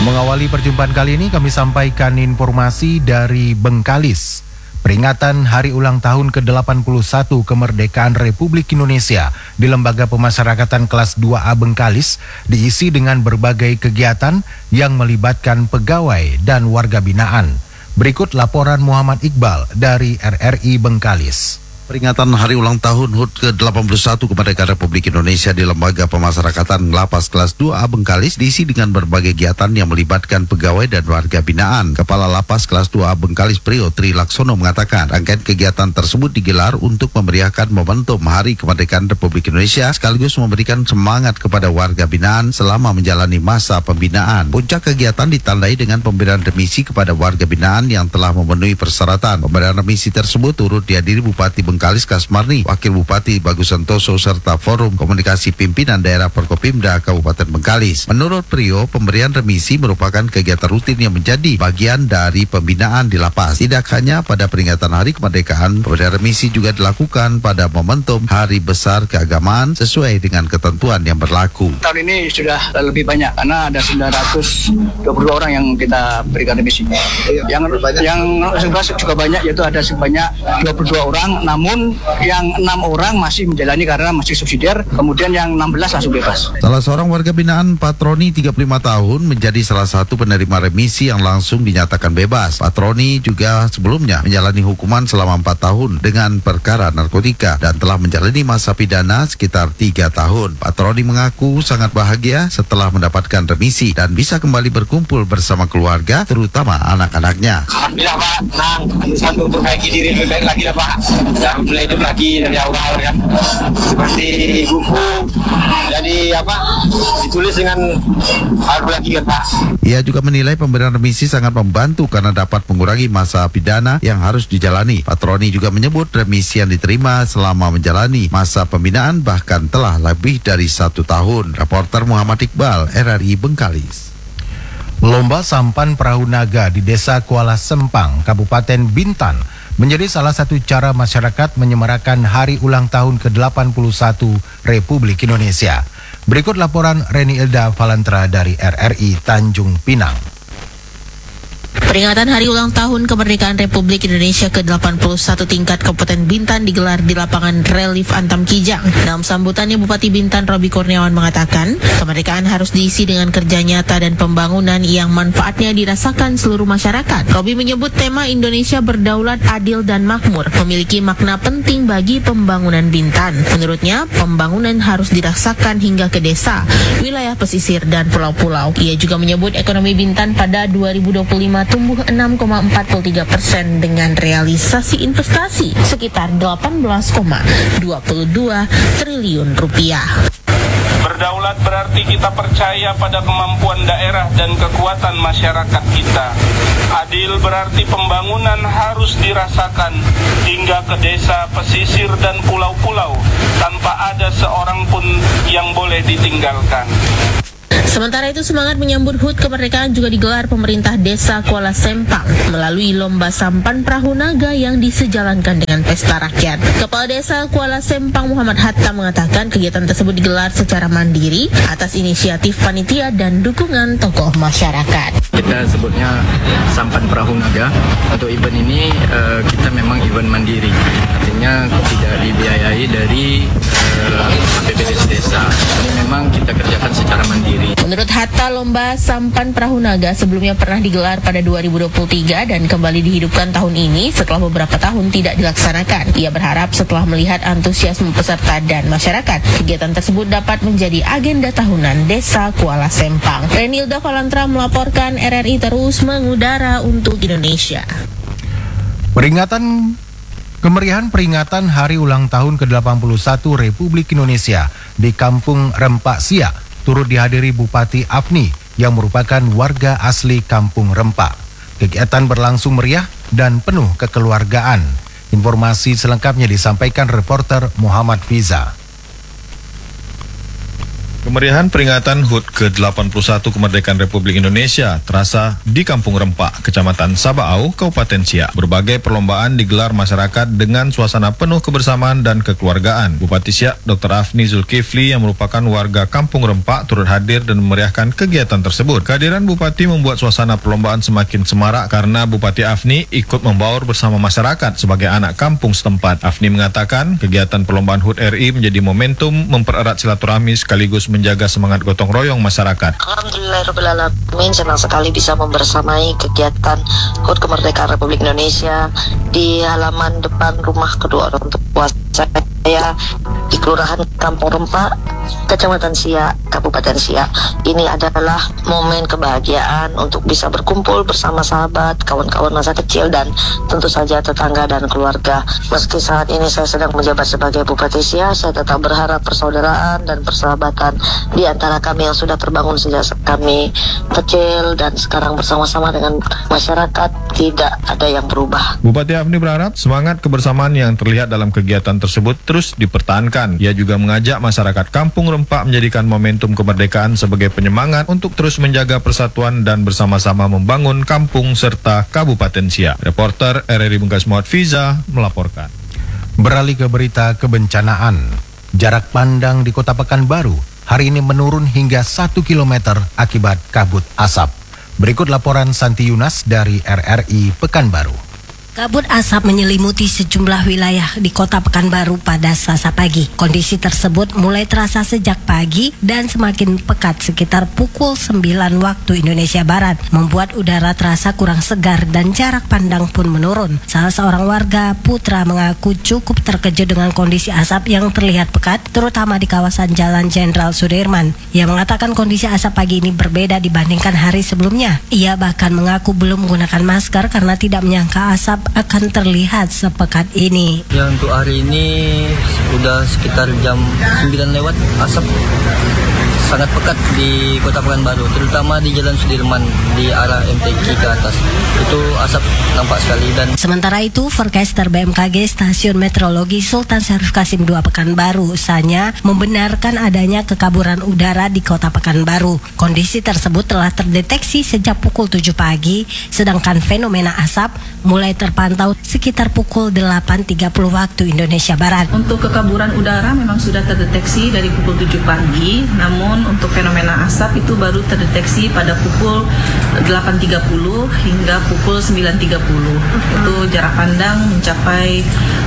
Mengawali perjumpaan kali ini kami sampaikan informasi dari Bengkalis. Peringatan Hari Ulang Tahun ke-81 Kemerdekaan Republik Indonesia di Lembaga Pemasyarakatan Kelas 2A Bengkalis diisi dengan berbagai kegiatan yang melibatkan pegawai dan warga binaan. Berikut laporan Muhammad Iqbal dari RRI Bengkalis. Peringatan Hari Ulang Tahun HUT ke-81 Kemerdekaan Republik Indonesia di Lembaga Pemasyarakatan Lapas Kelas 2A Bengkalis diisi dengan berbagai kegiatan yang melibatkan pegawai dan warga binaan. Kepala Lapas Kelas 2A Bengkalis Prio Tri Laksono mengatakan rangkaian kegiatan tersebut digelar untuk memeriahkan momentum Hari Kemerdekaan Republik Indonesia sekaligus memberikan semangat kepada warga binaan selama menjalani masa pembinaan. Puncak kegiatan ditandai dengan pemberian remisi kepada warga binaan yang telah memenuhi persyaratan. Pemberian remisi tersebut turut dihadiri Bupati Bengkalis Kasmarni, Wakil Bupati Bagus Santoso serta Forum Komunikasi Pimpinan Daerah Forkopimda Kabupaten Bengkalis. Menurut Prio, pemberian remisi merupakan kegiatan rutin yang menjadi bagian dari pembinaan di lapas. Tidak hanya pada peringatan Hari Kemerdekaan, pemberian remisi juga dilakukan pada momentum Hari Besar Keagamaan sesuai dengan ketentuan yang berlaku. Tahun ini sudah lebih banyak karena ada 922 orang yang kita berikan remisi. Yang juga banyak, yaitu ada sebanyak 22 orang, namun yang 6 orang masih menjalani karena masih subsidiar, kemudian yang 16 langsung bebas. Salah seorang warga binaan Patroni 35 tahun menjadi salah satu penerima remisi yang langsung dinyatakan bebas. Patroni juga sebelumnya menjalani hukuman selama 4 tahun dengan perkara narkotika dan telah menjalani masa pidana sekitar 3 tahun. Patroni mengaku sangat bahagia setelah mendapatkan remisi dan bisa kembali berkumpul bersama keluarga, terutama anak-anaknya. Alhamdulillah Pak, senang, satu memperbaiki diri lebih baik lagi lah Pak. Mulai hidup lagi dari awal kan, seperti buku jadi ditulis dengan baru lagi kan Pak. Ia juga menilai pemberian remisi sangat membantu karena dapat mengurangi masa pidana yang harus dijalani. Patroni juga menyebut remisi yang diterima selama menjalani masa pembinaan bahkan telah lebih dari 1 tahun. Reporter Muhammad Iqbal, RRI Bengkalis. Lomba sampan perahu naga di Desa Kuala Sempang, Kabupaten Bintan menjadi salah satu cara masyarakat menyemarakan Hari Ulang Tahun ke-81 Republik Indonesia. Berikut laporan Reni Ilda Valantra dari RRI Tanjung Pinang. Peringatan Hari Ulang Tahun Kemerdekaan Republik Indonesia ke-81 tingkat Kabupaten Bintan digelar di lapangan Relief Antam Kijang. Dalam sambutannya, Bupati Bintan Robi Kurniawan mengatakan, kemerdekaan harus diisi dengan kerja nyata dan pembangunan yang manfaatnya dirasakan seluruh masyarakat. Robi menyebut tema Indonesia berdaulat, adil, dan makmur memiliki makna penting bagi pembangunan Bintan. Menurutnya, pembangunan harus dirasakan hingga ke desa, wilayah pesisir, dan pulau-pulau. Ia juga menyebut ekonomi Bintan pada 2025 tumbuh 6,43% dengan realisasi investasi sekitar 18,22 triliun rupiah. Berdaulat berarti kita percaya pada kemampuan daerah dan kekuatan masyarakat kita. Adil berarti pembangunan harus dirasakan hingga ke desa, pesisir, dan pulau-pulau tanpa ada seorang pun yang boleh ditinggalkan. Sementara itu, semangat menyambut HUT kemerdekaan juga digelar pemerintah Desa Kuala Sempang melalui lomba sampan perahu naga yang disejalankan dengan pesta rakyat. Kepala Desa Kuala Sempang Muhammad Hatta mengatakan kegiatan tersebut digelar secara mandiri atas inisiatif panitia dan dukungan tokoh masyarakat. Kita sebutnya sampan perahu naga. Untuk event ini kita memang event mandiri, artinya tidak dibiayai dari APBD desa. Ini memang kita kerjakan secara mandiri. Menurut Hatta, lomba sampan perahu naga sebelumnya pernah digelar pada 2023 dan kembali dihidupkan tahun ini setelah beberapa tahun tidak dilaksanakan. Ia berharap setelah melihat antusiasme peserta dan masyarakat, kegiatan tersebut dapat menjadi agenda tahunan Desa Kuala Sempang. Renilda Valantra melaporkan, RRI terus mengudara untuk Indonesia. Kemeriahan peringatan Hari Ulang Tahun ke-81 Republik Indonesia di Kampung Rempak Siak turut dihadiri Bupati Afni yang merupakan warga asli Kampung Rempak. Kegiatan berlangsung meriah dan penuh kekeluargaan. Informasi selengkapnya disampaikan reporter Muhammad Fiza. Kemeriahan peringatan HUT ke-81 Kemerdekaan Republik Indonesia terasa di Kampung Rempak, Kecamatan Sabaau, Kabupaten Siak. Berbagai perlombaan digelar masyarakat dengan suasana penuh kebersamaan dan kekeluargaan. Bupati Siak, Dr. Afni Zulkifli, yang merupakan warga Kampung Rempak, turut hadir dan memeriahkan kegiatan tersebut. Kehadiran Bupati membuat suasana perlombaan semakin semarak karena Bupati Afni ikut membaur bersama masyarakat sebagai anak kampung setempat. Afni mengatakan kegiatan perlombaan HUT RI menjadi momentum mempererat silaturahmi sekaligus menjaga semangat gotong royong masyarakat. Alhamdulillahirrahmanirrahim, senang sekali bisa membersamai kegiatan HUT Kemerdekaan Republik Indonesia di halaman depan rumah kedua orang tua saya di Kelurahan Kampung Rempak, Kecamatan Siak, Kabupaten Siak. Ini adalah momen kebahagiaan untuk bisa berkumpul bersama sahabat, kawan-kawan masa kecil, dan tentu saja tetangga dan keluarga. Meski saat ini saya sedang menjabat sebagai Bupati Siak, saya tetap berharap persaudaraan dan persahabatan di antara kami yang sudah terbangun sejak kami kecil dan sekarang bersama-sama dengan masyarakat tidak ada yang berubah. Bupati Afni berharap semangat kebersamaan yang terlihat dalam kegiatan tersebut terus dipertahankan. Ia juga mengajak masyarakat Kampung Rempak menjadikan momentum kemerdekaan sebagai penyemangat untuk terus menjaga persatuan dan bersama-sama membangun kampung serta Kabupaten Siak. Reporter RRI Bengkas Muhammad Fiza melaporkan. Beralih ke berita kebencanaan. Jarak pandang di Kota Pekanbaru hari ini menurun hingga 1 km akibat kabut asap. Berikut laporan Santi Yunas dari RRI Pekanbaru. Kabut asap menyelimuti sejumlah wilayah di Kota Pekanbaru pada Selasa pagi. Kondisi tersebut mulai terasa sejak pagi dan semakin pekat sekitar pukul 9 waktu Indonesia Barat, membuat udara terasa kurang segar dan jarak pandang pun menurun. Salah seorang warga, Putra, mengaku cukup terkejut dengan kondisi asap yang terlihat pekat, terutama di kawasan Jalan Jenderal Sudirman. Ia mengatakan kondisi asap pagi ini berbeda dibandingkan hari sebelumnya. Ia bahkan mengaku belum menggunakan masker karena tidak menyangka asap akan terlihat sepekat ini. Ya, untuk hari ini sudah sekitar jam 9 lewat, asap sangat pekat di Kota Pekanbaru, terutama di Jalan Sudirman di arah MTQ ke atas. Itu asap nampak sekali. Dan sementara itu, Forecaster BMKG Stasiun Meteorologi Sultan Syarif Qasim II Pekanbaru, Sanya, membenarkan adanya kekaburan udara di Kota Pekanbaru. Kondisi tersebut telah terdeteksi sejak pukul 7 pagi, sedangkan fenomena asap mulai terpantau sekitar pukul 8.30 waktu Indonesia Barat. Untuk kekaburan udara memang sudah terdeteksi dari pukul 7 pagi, namun untuk fenomena asap itu baru terdeteksi pada pukul 8.30 hingga pukul 9.30. Itu jarak pandang mencapai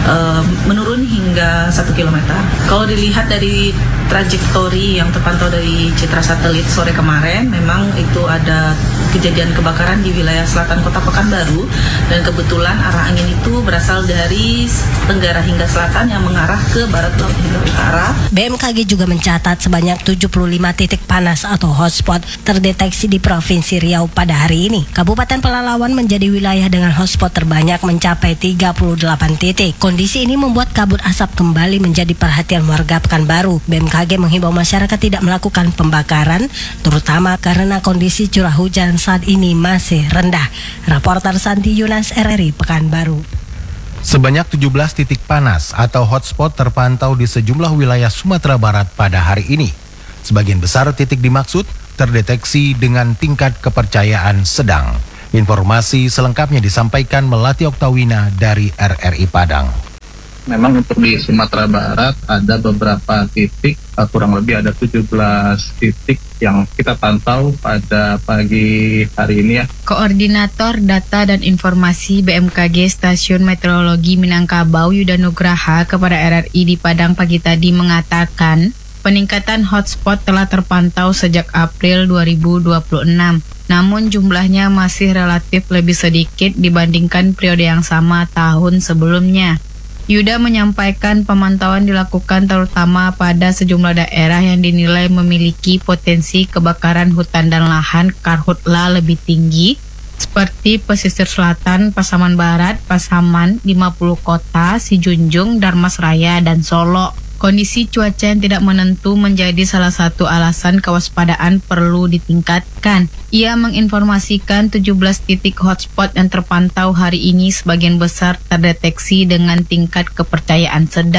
menurun hingga 1 km. Kalau dilihat dari trajektori yang terpantau dari citra satelit sore kemarin, memang itu ada kejadian kebakaran di wilayah selatan Kota Pekanbaru, dan kebetulan arah angin itu berasal dari tenggara hingga selatan yang mengarah ke barat laut hingga utara. BMKG juga mencatat sebanyak 75 titik panas atau hotspot terdeteksi di Provinsi Riau pada hari ini. Kabupaten Pelalawan menjadi wilayah dengan hotspot terbanyak mencapai 38 titik. Kondisi ini membuat kabut asap kembali menjadi perhatian warga Pekanbaru. BMKG menghimbau masyarakat tidak melakukan pembakaran, terutama karena kondisi curah hujan saat ini masih rendah. Reporter Santi Yunas, RRI Pekanbaru. Sebanyak 17 titik panas atau hotspot terpantau di sejumlah wilayah Sumatera Barat pada hari ini. Sebagian besar titik dimaksud terdeteksi dengan tingkat kepercayaan sedang. Informasi selengkapnya disampaikan Melati Oktawina dari RRI Padang. Memang untuk di Sumatera Barat ada beberapa titik, kurang lebih ada 17 titik yang kita pantau pada pagi hari ini ya. Koordinator Data dan Informasi BMKG Stasiun Meteorologi Minangkabau Yuda Nugraha kepada RRI di Padang pagi tadi mengatakan peningkatan hotspot telah terpantau sejak April 2026. Namun jumlahnya masih relatif lebih sedikit dibandingkan periode yang sama tahun sebelumnya. Yuda menyampaikan pemantauan dilakukan terutama pada sejumlah daerah yang dinilai memiliki potensi kebakaran hutan dan lahan karhutla lebih tinggi, seperti pesisir selatan, Pasaman Barat, Pasaman, 50 Kota, Sijunjung, Darmasraya, dan Solo. Kondisi cuaca yang tidak menentu menjadi salah satu alasan kewaspadaan perlu ditingkatkan. Ia menginformasikan 17 titik hotspot yang terpantau hari ini sebagian besar terdeteksi dengan tingkat kepercayaan sedang.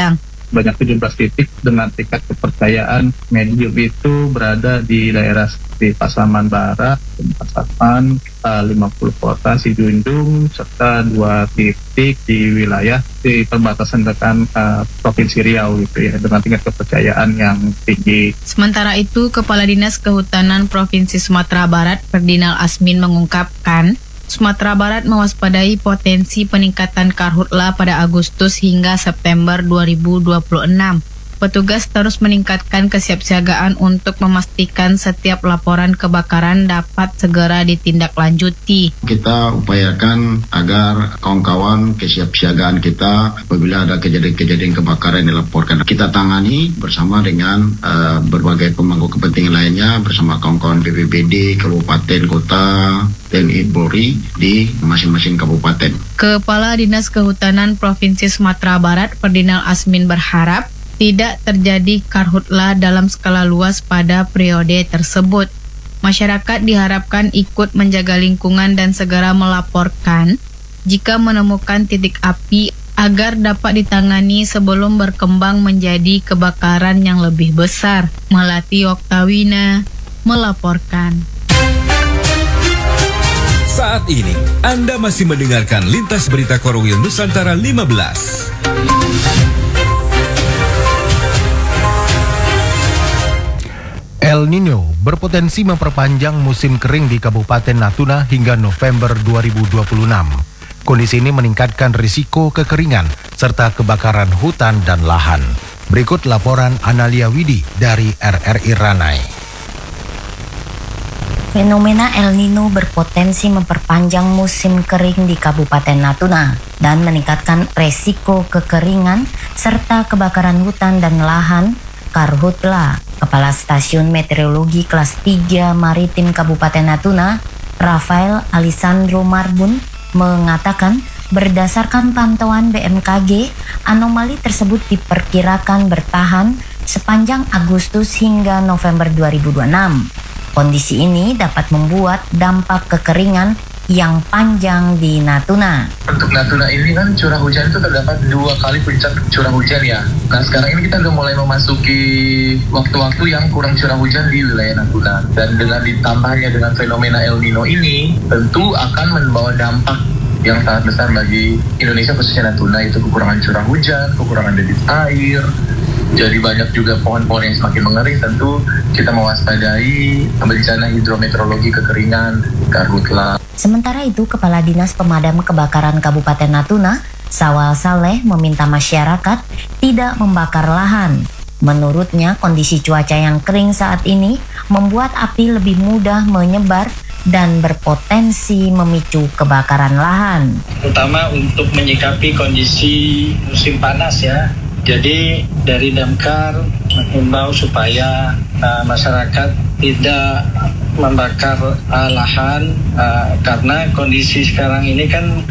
sebanyak 17 titik dengan tingkat kepercayaan medium itu berada di daerah seperti Pasaman Barat, Pasaman, 50 kota Sidundung, serta 2 titik di wilayah di perbatasan dengan Provinsi Riau gitu ya, dengan tingkat kepercayaan yang tinggi. Sementara itu, Kepala Dinas Kehutanan Provinsi Sumatera Barat, Ferdinand Asmin mengungkapkan, Sumatera Barat mewaspadai potensi peningkatan karhutla pada Agustus hingga September 2026. Petugas terus meningkatkan kesiapsiagaan untuk memastikan setiap laporan kebakaran dapat segera ditindaklanjuti. Kita upayakan agar kawan-kawan kesiapsiagaan kita apabila ada kejadian-kejadian kebakaran yang dilaporkan, kita tangani bersama dengan berbagai pemangku kepentingan lainnya, bersama kawan-kawan BPBD, kabupaten, kota, TNI Polri di masing-masing kabupaten. Kepala Dinas Kehutanan Provinsi Sumatera Barat, Ferdinand Asmin berharap tidak terjadi karhutla dalam skala luas pada periode tersebut. Masyarakat diharapkan ikut menjaga lingkungan dan segera melaporkan jika menemukan titik api agar dapat ditangani sebelum berkembang menjadi kebakaran yang lebih besar. Melati Oktawina melaporkan. Saat ini, Anda masih mendengarkan Lintas Berita Korwil Nusantara 15. El Nino berpotensi memperpanjang musim kering di Kabupaten Natuna hingga November 2026. Kondisi ini meningkatkan risiko kekeringan serta kebakaran hutan dan lahan. Berikut laporan Analia Widi dari RRI Ranai. Fenomena El Nino berpotensi memperpanjang musim kering di Kabupaten Natuna dan meningkatkan resiko kekeringan serta kebakaran hutan dan lahan. Karhutla, Kepala Stasiun Meteorologi Kelas 3 Maritim Kabupaten Natuna, Rafael Alessandro Marbun, mengatakan berdasarkan pantauan BMKG, anomali tersebut diperkirakan bertahan sepanjang Agustus hingga November 2026. Kondisi ini dapat membuat dampak kekeringan yang panjang di Natuna. Untuk Natuna ini kan curah hujan itu terdapat 2 kali puncak curah hujan ya. Nah sekarang ini kita udah mulai memasuki waktu-waktu yang kurang curah hujan di wilayah Natuna. Dan dengan ditambahnya dengan fenomena El Nino ini, tentu akan membawa dampak yang sangat besar bagi Indonesia khususnya Natuna, yaitu kekurangan curah hujan, kekurangan debit air. Jadi banyak juga pohon-pohon yang semakin mengering. Tentu kita mewaspadai bencana hidrometeorologi kekeringan, karhutla. Sementara itu, Kepala Dinas Pemadam Kebakaran Kabupaten Natuna, Sawal Saleh, meminta masyarakat tidak membakar lahan. Menurutnya, kondisi cuaca yang kering saat ini membuat api lebih mudah menyebar dan berpotensi memicu kebakaran lahan. Terutama untuk menyikapi kondisi musim panas ya. Jadi dari Damkar mengimbau supaya masyarakat tidak membakar lahan karena kondisi sekarang ini kan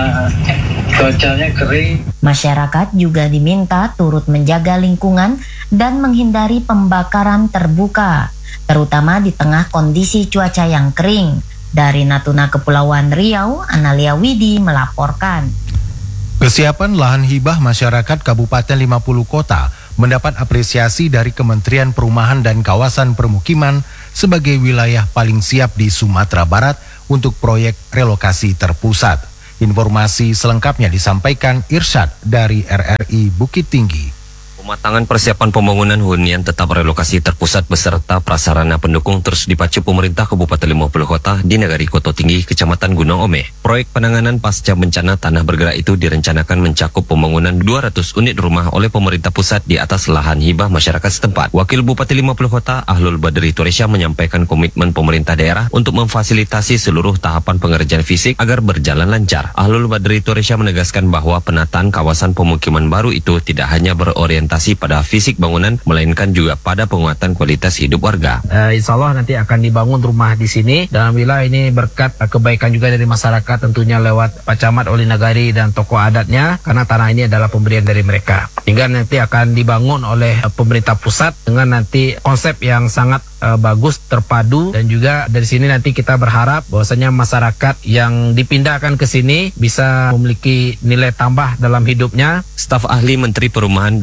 cuacanya kering. Masyarakat juga diminta turut menjaga lingkungan dan menghindari pembakaran terbuka, terutama di tengah kondisi cuaca yang kering. Dari Natuna Kepulauan Riau, Analia Widi melaporkan. Kesiapan lahan hibah masyarakat Kabupaten 50 Kota mendapat apresiasi dari Kementerian Perumahan dan Kawasan Permukiman sebagai wilayah paling siap di Sumatera Barat untuk proyek relokasi terpusat. Informasi selengkapnya disampaikan Irsyad dari RRI Bukit Tinggi. Pematangan persiapan pembangunan hunian tetap relokasi terpusat beserta prasarana pendukung terus dipacu pemerintah Kabupaten 50 Kota di Nagari Koto Tinggi, Kecamatan Gunung Ome. Proyek penanganan pasca bencana tanah bergerak itu direncanakan mencakup pembangunan 200 unit rumah oleh pemerintah pusat di atas lahan hibah masyarakat setempat. Wakil Bupati 50 Kota Ahlul Badri Turesya menyampaikan komitmen pemerintah daerah untuk memfasilitasi seluruh tahapan pengerjaan fisik agar berjalan lancar. Ahlul Badri Turesya menegaskan bahwa penataan kawasan pemukiman baru itu tidak hanya berorientasi pada fisik bangunan, melainkan juga pada penguatan kualitas hidup warga. Insya Allah nanti akan dibangun rumah di sini. Dan alhamdulillah ini berkat kebaikan juga dari masyarakat, tentunya lewat Pak Camat, Oli Nagari dan tokoh adatnya, karena tanah ini adalah pemberian dari mereka. Hingga nanti akan dibangun oleh pemerintah pusat dengan nanti konsep yang sangat bagus, terpadu, dan juga dari sini nanti kita berharap bahwasanya masyarakat yang dipindahkan ke sini bisa memiliki nilai tambah dalam hidupnya. Staf ahli Menteri Perumahan dan Kawasan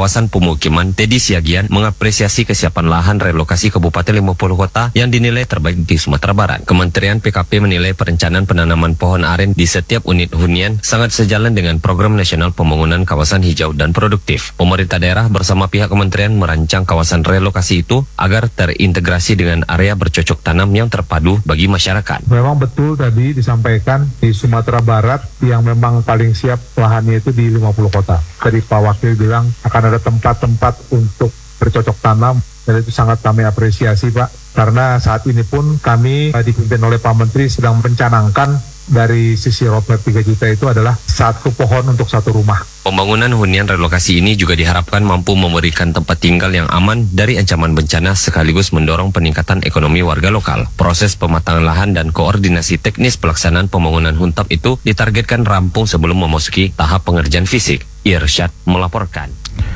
kawasan pemukiman Teddy Siagian mengapresiasi kesiapan lahan relokasi Kabupaten 50 Kota yang dinilai terbaik di Sumatera Barat. Kementerian PKP menilai perencanaan penanaman pohon aren di setiap unit hunian sangat sejalan dengan Program Nasional Pembangunan Kawasan Hijau dan Produktif. Pemerintah daerah bersama pihak kementerian merancang kawasan relokasi itu agar terintegrasi dengan area bercocok tanam yang terpadu bagi masyarakat. Memang betul tadi disampaikan di Sumatera Barat yang memang paling siap lahannya itu di 50 kota. Tadi Pak Wakil bilang akan ada tempat-tempat untuk bercocok tanam dan itu sangat kami apresiasi Pak. Karena saat ini pun kami dipimpin oleh Pak Menteri sedang mencanangkan dari sisi roadmap 3 juta itu adalah 1 pohon untuk 1 rumah. Pembangunan hunian relokasi ini juga diharapkan mampu memberikan tempat tinggal yang aman dari ancaman bencana sekaligus mendorong peningkatan ekonomi warga lokal. Proses pematangan lahan dan koordinasi teknis pelaksanaan pembangunan huntap itu ditargetkan rampung sebelum memasuki tahap pengerjaan fisik. Irsyad melaporkan.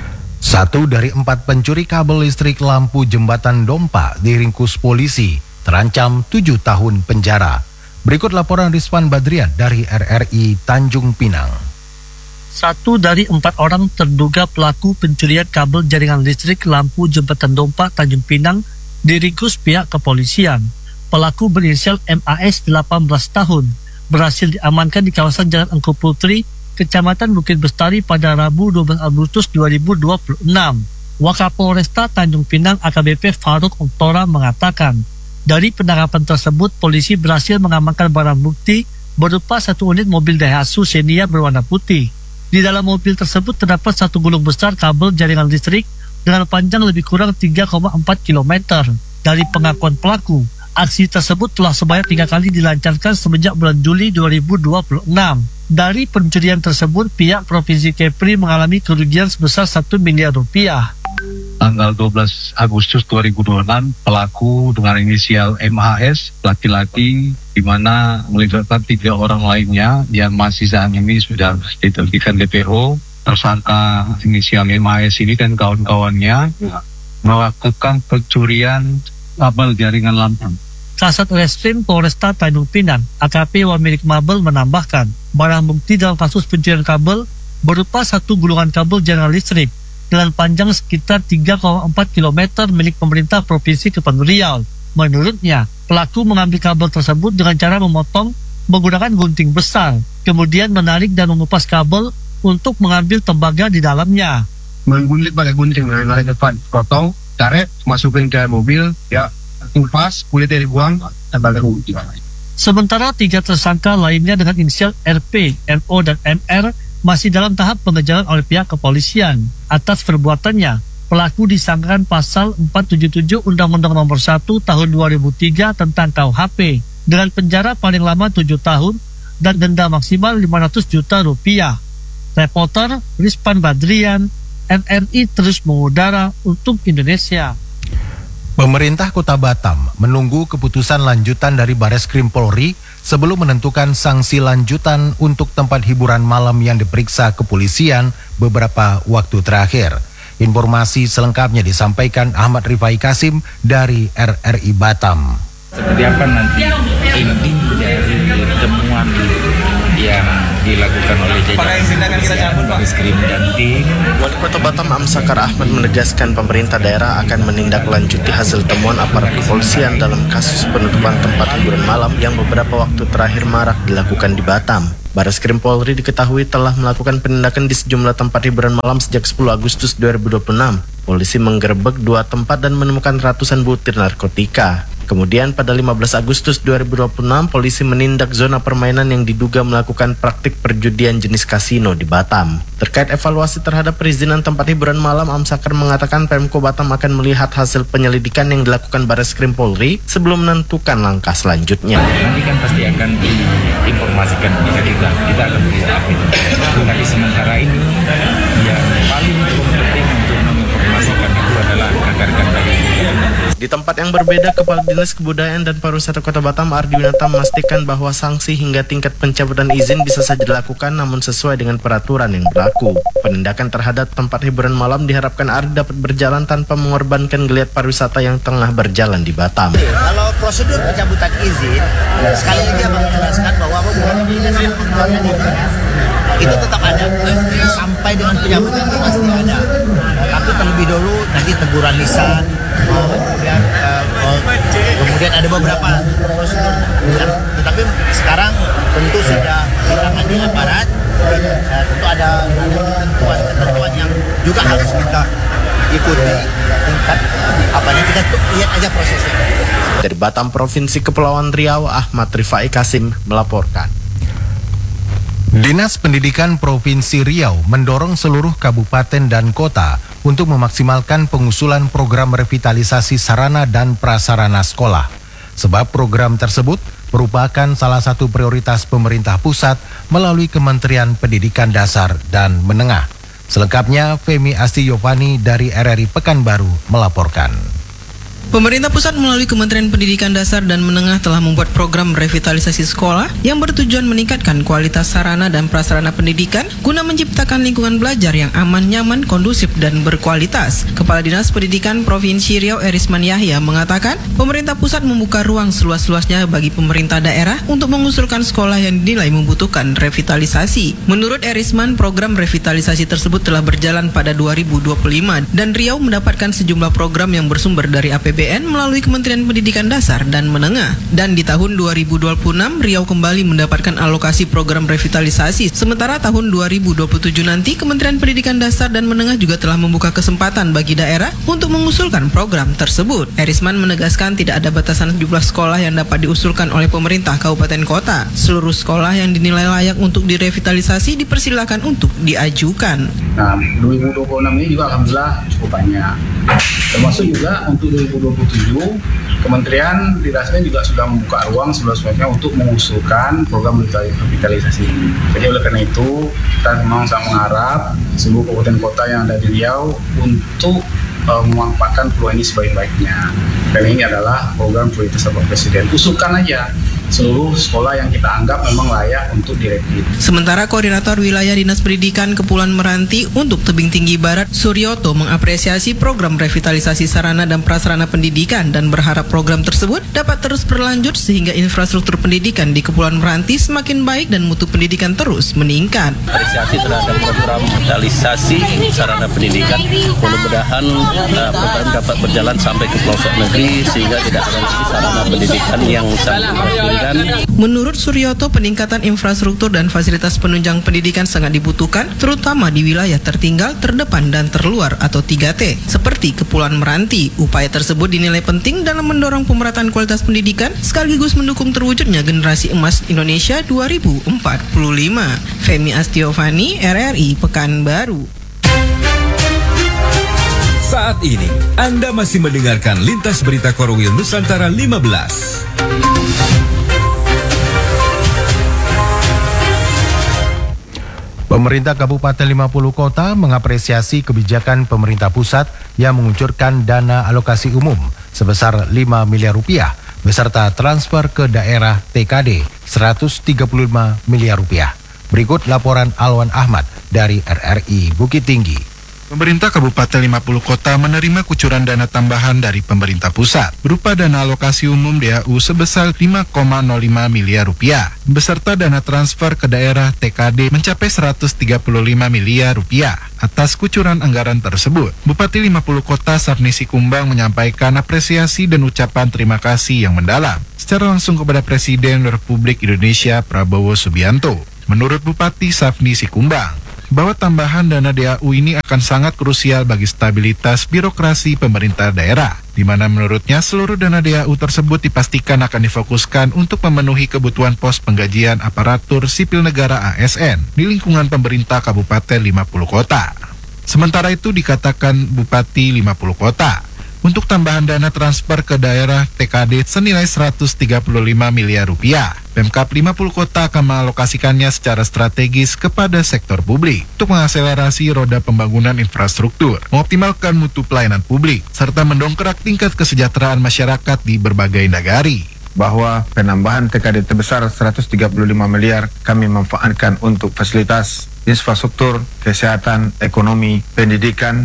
1 dari 4 pencuri kabel listrik lampu jembatan Dompa diringkus polisi, terancam 7 tahun penjara. Berikut laporan Rizwan Badrian dari RRI Tanjung Pinang. 1 dari 4 orang terduga pelaku pencurian kabel jaringan listrik lampu jembatan Dompa Tanjung Pinang diringkus pihak kepolisian. Pelaku berinisial MAS 18 tahun berhasil diamankan di kawasan Jalan Engku Putri, Kecamatan Bukit Bestari pada Rabu 12 Agustus 2026. Wakapolresta Tanjung Pinang AKBP Faruk Oktora mengatakan, dari penangkapan tersebut polisi berhasil mengamankan barang bukti berupa 1 unit mobil Daihatsu Xenia berwarna putih. Di dalam mobil tersebut terdapat 1 gulung besar kabel jaringan listrik dengan panjang lebih kurang 3,4 km. Dari pengakuan pelaku, aksi tersebut telah sebanyak 3 kali dilancarkan semenjak bulan Juli 2026. Dari pencurian tersebut, pihak Provinsi Kepri mengalami kerugian sebesar 1 miliar rupiah. Tanggal 12 Agustus 2026, pelaku dengan inisial MHS, laki-laki, di mana melibatkan 3 orang lainnya yang masih saat ini sudah ditertibkan DPO. Tersangka inisial MHS ini dan kawan-kawannya melakukan pencurian kabel jaringan lampu. Kasat Reskrim Polresta Tanjung Pinang, AKP Wamilik Mabel menambahkan, barang bukti dalam kasus pencurian kabel berupa 1 gulungan kabel jaringan listrik dengan panjang sekitar 3,4 km milik pemerintah Provinsi Kepulauan Riau. Menurutnya, pelaku mengambil kabel tersebut dengan cara memotong menggunakan gunting besar, kemudian menarik dan mengupas kabel untuk mengambil tembaga di dalamnya. Menggunting pakai gunting dari depan, potong, tarik, masukin ke mobil, ya, kupas, kulitnya dibuang, tembaga gunting. Sementara 3 tersangka lainnya dengan inisial RP, MO, dan MR masih dalam tahap pengejaran oleh pihak kepolisian. Atas perbuatannya, pelaku disangkakan pasal 477 Undang-Undang Nomor 1 Tahun 2003 tentang KUHP dengan penjara paling lama 7 tahun dan denda maksimal 500 juta rupiah. Reporter Rizwan Badrian, RRI terus mengudara untuk Indonesia. Pemerintah Kota Batam menunggu keputusan lanjutan dari Bareskrim Polri sebelum menentukan sanksi lanjutan untuk tempat hiburan malam yang diperiksa kepolisian beberapa waktu terakhir. Informasi selengkapnya disampaikan Ahmad Rifai Kasim dari RRI Batam. Seperti apa nanti inti dari temuan yang dilakukan oleh jajaran Bareskrim dan tim. Wali Kota Batam Amsakar Ahmad menegaskan pemerintah daerah akan menindaklanjuti hasil temuan aparat kepolisian dalam kasus penutupan tempat hiburan malam yang beberapa waktu terakhir marak dilakukan di Batam. Bareskrim Polri diketahui telah melakukan penindakan di sejumlah tempat hiburan malam sejak 10 Agustus 2026. Polisi menggerebek 2 tempat dan menemukan ratusan butir narkotika. Kemudian pada 15 Agustus 2026, polisi menindak zona permainan yang diduga melakukan praktik perjudian jenis kasino di Batam. Terkait evaluasi terhadap perizinan tempat hiburan malam, Amsakar mengatakan Pemko Batam akan melihat hasil penyelidikan yang dilakukan Bareskrim Polri sebelum menentukan langkah selanjutnya. Nanti kan pasti akan diinformasikan bisa kita akan berusaha update. Tapi sementara ini yang paling penting untuk menginformasikan itu adalah rekan-rekan dari Di tempat yang berbeda, Kepala Dinas Kebudayaan dan Pariwisata Kota Batam Ardi Winata memastikan bahwa sanksi hingga tingkat pencabutan izin bisa saja dilakukan namun sesuai dengan peraturan yang berlaku. Penindakan terhadap tempat hiburan malam diharapkan Ardi dapat berjalan tanpa mengorbankan geliat pariwisata yang tengah berjalan di Batam. Kalau prosedur pencabutan izin, sekali lagi Abang jelaskan bahwa itu tetap ada sampai dengan penyambutan itu masih ada. Tapi terlebih dulu nanti teguran lisan, kemudian ada beberapa prosedur. Tetapi sekarang tentu sudah di tangannya aparat, tentu ada ketentuan yang juga harus kita ikuti tingkat apanya, kita lihat aja prosesnya. Dari Batam, Provinsi Kepulauan Riau, Ahmad Rifai Kasim melaporkan. Dinas Pendidikan Provinsi Riau mendorong seluruh kabupaten dan kota untuk memaksimalkan pengusulan program revitalisasi sarana dan prasarana sekolah. Sebab program tersebut merupakan salah satu prioritas pemerintah pusat melalui Kementerian Pendidikan Dasar dan Menengah. Selengkapnya, Femi Astiyovani dari RRI Pekanbaru melaporkan. Pemerintah pusat melalui Kementerian Pendidikan Dasar dan Menengah telah membuat program revitalisasi sekolah yang bertujuan meningkatkan kualitas sarana dan prasarana pendidikan guna menciptakan lingkungan belajar yang aman, nyaman, kondusif, dan berkualitas. Kepala Dinas Pendidikan Provinsi Riau Erisman Yahya mengatakan, pemerintah pusat membuka ruang seluas-luasnya bagi pemerintah daerah untuk mengusulkan sekolah yang dinilai membutuhkan revitalisasi. Menurut Erisman, program revitalisasi tersebut telah berjalan pada 2025 dan Riau mendapatkan sejumlah program yang bersumber dari APBN melalui Kementerian Pendidikan Dasar dan Menengah. Dan di tahun 2026, Riau kembali mendapatkan alokasi program revitalisasi. Sementara tahun 2027 nanti, Kementerian Pendidikan Dasar dan Menengah juga telah membuka kesempatan bagi daerah untuk mengusulkan program tersebut. Erisman menegaskan tidak ada batasan jumlah sekolah yang dapat diusulkan oleh pemerintah kabupaten kota. Seluruh sekolah yang dinilai layak untuk direvitalisasi dipersilakan untuk diajukan. Nah, 2026 ini juga alhamdulillah cukup banyak. Termasuk juga untuk 2027, Kementerian Dasarnya juga sudah membuka ruang seluas-luasnya untuk mengusulkan program revitalisasi ini. Jadi oleh karena itu, kita memang sangat mengharap seluruh kabupaten kota yang ada di Riau untuk memanfaatkan peluang ini sebaik-baiknya. Dan ini adalah program prioritas Bapak Presiden. Usulkan aja seluruh sekolah yang kita anggap memang layak untuk direvit. Sementara Koordinator Wilayah Dinas Pendidikan Kepulauan Meranti untuk Tebing Tinggi Barat, Suryoto, mengapresiasi program revitalisasi sarana dan prasarana pendidikan dan berharap program tersebut dapat terus berlanjut sehingga infrastruktur pendidikan di Kepulauan Meranti semakin baik dan mutu pendidikan terus meningkat. Apresiasi terhadap program revitalisasi sarana pendidikan, mudah-mudahan program dapat berjalan sampai ke pelosok negeri sehingga tidak ada lagi sarana pendidikan yang sangat memprihatinkan. Menurut Suryoto, peningkatan infrastruktur dan fasilitas penunjang pendidikan sangat dibutuhkan, terutama di wilayah tertinggal, terdepan, dan terluar atau 3T, seperti Kepulauan Meranti. Upaya tersebut dinilai penting dalam mendorong pemerataan kualitas pendidikan, sekaligus mendukung terwujudnya generasi emas Indonesia 2045. Femi Astiyovani, RRI Pekanbaru. Saat ini, Anda masih mendengarkan Lintas Berita Korwil Nusantara 15. Pemerintah Kabupaten 50 Kota mengapresiasi kebijakan pemerintah pusat yang mengucurkan dana alokasi umum sebesar 5 miliar rupiah beserta transfer ke daerah TKD 135 miliar rupiah. Berikut laporan Alwan Ahmad dari RRI Bukit Tinggi. Pemerintah Kabupaten 50 Kota menerima kucuran dana tambahan dari pemerintah pusat berupa dana alokasi umum DAU sebesar 5,05 miliar rupiah beserta dana transfer ke daerah TKD mencapai 135 miliar rupiah. Atas kucuran anggaran tersebut, Bupati 50 Kota Safni Sikumbang menyampaikan apresiasi dan ucapan terima kasih yang mendalam secara langsung kepada Presiden Republik Indonesia Prabowo Subianto. Menurut Bupati Safni Sikumbang, bahwa tambahan dana DAU ini akan sangat krusial bagi stabilitas birokrasi pemerintah daerah, di mana menurutnya seluruh dana DAU tersebut dipastikan akan difokuskan untuk memenuhi kebutuhan pos penggajian aparatur sipil negara ASN di lingkungan pemerintah Kabupaten 50 Kota. Sementara itu dikatakan Bupati 50 Kota, untuk tambahan dana transfer ke daerah TKD senilai 135 miliar rupiah. Pemkab 50 Kota akan mengalokasikannya secara strategis kepada sektor publik untuk mengakselerasi roda pembangunan infrastruktur, mengoptimalkan mutu pelayanan publik, serta mendongkrak tingkat kesejahteraan masyarakat di berbagai nagari. Bahwa penambahan TKD terbesar 135 miliar kami manfaatkan untuk fasilitas infrastruktur, kesehatan, ekonomi, pendidikan,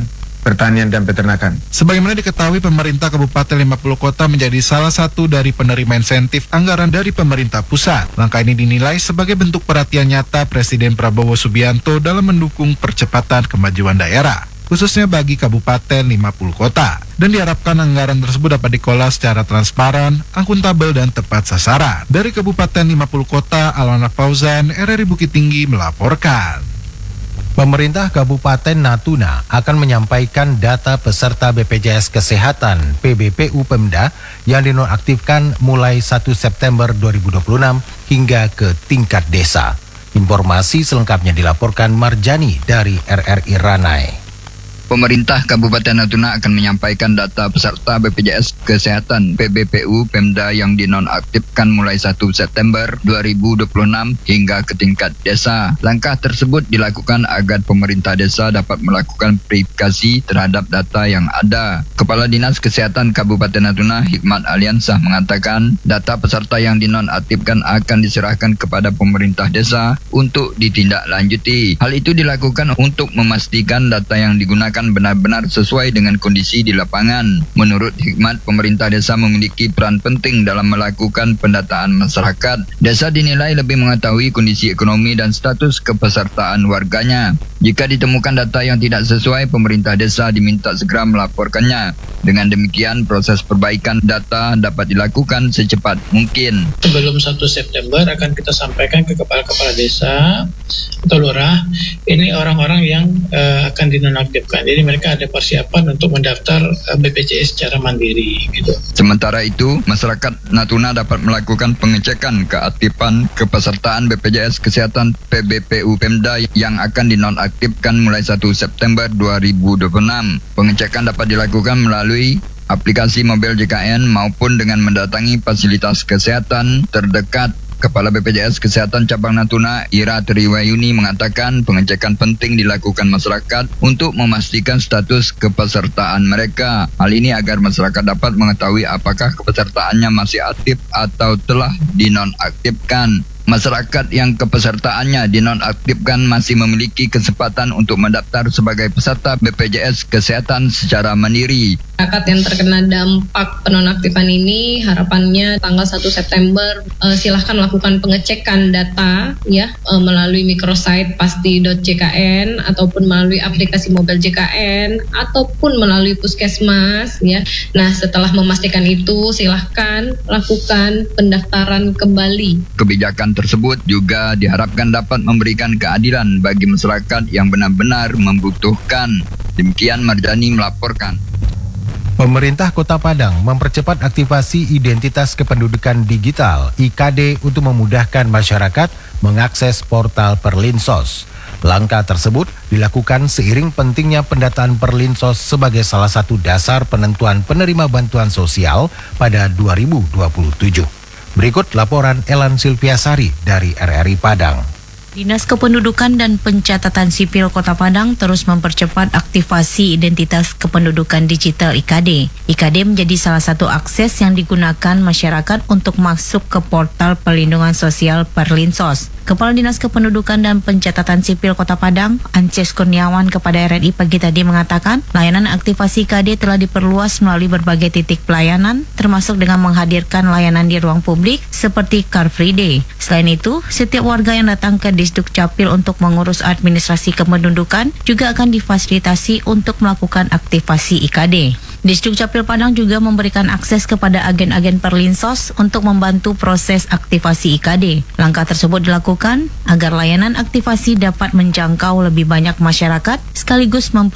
pertanian dan peternakan. Sebagaimana diketahui, pemerintah Kabupaten 50 Kota menjadi salah satu dari penerima insentif anggaran dari pemerintah pusat. Langkah ini dinilai sebagai bentuk perhatian nyata Presiden Prabowo Subianto dalam mendukung percepatan kemajuan daerah, khususnya bagi Kabupaten 50 Kota. Dan diharapkan anggaran tersebut dapat dikelola secara transparan, akuntabel, dan tepat sasaran. Dari Kabupaten 50 Kota, Alwana Fauzan, RRI Bukit Tinggi melaporkan. Pemerintah Kabupaten Natuna akan menyampaikan data peserta BPJS Kesehatan PBPU Pemda yang dinonaktifkan mulai 1 September 2026 hingga ke tingkat desa. Informasi selengkapnya dilaporkan Marjani dari RRI Ranai. Pemerintah Kabupaten Natuna akan menyampaikan data peserta BPJS Kesehatan PBPU Pemda yang dinonaktifkan mulai 1 September 2026 hingga ke tingkat desa. Langkah tersebut dilakukan agar pemerintah desa dapat melakukan verifikasi terhadap data yang ada. Kepala Dinas Kesehatan Kabupaten Natuna, Hikmat Aliansah, mengatakan data peserta yang dinonaktifkan akan diserahkan kepada pemerintah desa untuk ditindaklanjuti. Hal itu dilakukan untuk memastikan data yang digunakan benar-benar sesuai dengan kondisi di lapangan. Menurut Hikmat, pemerintah desa memiliki peran penting dalam melakukan pendataan masyarakat. Desa dinilai lebih mengetahui kondisi ekonomi dan status kepesertaan warganya. Jika ditemukan data yang tidak sesuai, pemerintah desa diminta segera melaporkannya. Dengan demikian, proses perbaikan data dapat dilakukan secepat mungkin. Sebelum 1 September akan kita sampaikan ke kepala-kepala desa atau lurah, ini orang-orang yang akan dinonaktifkan. Jadi mereka ada persiapan untuk mendaftar BPJS secara mandiri gitu. Sementara itu, masyarakat Natuna dapat melakukan pengecekan keaktifan kepesertaan BPJS Kesehatan PBPU Pemda yang akan dinonaktifkan mulai 1 September 2026. Pengecekan dapat dilakukan melalui aplikasi mobil JKN maupun dengan mendatangi fasilitas kesehatan terdekat. Kepala BPJS Kesehatan Cabang Natuna, Ira Triwayuni, mengatakan pengecekan penting dilakukan masyarakat untuk memastikan status kepesertaan mereka. Hal ini agar masyarakat dapat mengetahui apakah kepesertaannya masih aktif atau telah dinonaktifkan. Masyarakat yang kepesertaannya dinonaktifkan masih memiliki kesempatan untuk mendaftar sebagai peserta BPJS Kesehatan secara mandiri. Masyarakat yang terkena dampak penonaktifan ini harapannya tanggal 1 September silahkan lakukan pengecekan data ya melalui microsite pasti.jkn ataupun melalui aplikasi mobil JKN ataupun melalui puskesmas ya. Nah, setelah memastikan itu silahkan lakukan pendaftaran kembali. Kebijakan tersebut juga diharapkan dapat memberikan keadilan bagi masyarakat yang benar-benar membutuhkan. Demikian Marjani melaporkan. Pemerintah Kota Padang mempercepat aktivasi identitas kependudukan digital (IKD) untuk memudahkan masyarakat mengakses portal Perlinsos. Langkah tersebut dilakukan seiring pentingnya pendataan Perlinsos sebagai salah satu dasar penentuan penerima bantuan sosial pada 2027. Berikut laporan Elan Silviasari dari RRI Padang. Dinas Kependudukan dan Pencatatan Sipil Kota Padang terus mempercepat aktivasi identitas kependudukan digital IKD. IKD menjadi salah satu akses yang digunakan masyarakat untuk masuk ke portal perlindungan sosial Perlinsos. Kepala Dinas Kependudukan dan Pencatatan Sipil Kota Padang, Ances Kurniawan, kepada RRI pagi tadi mengatakan, layanan aktivasi IKD telah diperluas melalui berbagai titik pelayanan, termasuk dengan menghadirkan layanan di ruang publik seperti Car Free Day. Selain itu, setiap warga yang datang ke Disduk Capil untuk mengurus administrasi kependudukan juga akan difasilitasi untuk melakukan aktivasi IKD. Disduk Capil Padang juga memberikan akses kepada agen-agen Perlinsos untuk membantu proses aktivasi IKD. Langkah tersebut dilakukan agar layanan aktivasi dapat menjangkau lebih banyak masyarakat sekaligus